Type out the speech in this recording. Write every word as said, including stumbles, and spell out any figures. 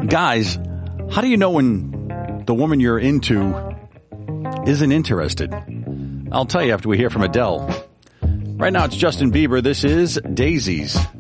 Guys, how do you know when the woman you're into isn't interested? I'll tell you after we hear from Adele. Right now it's Justin Bieber. This is Daisies.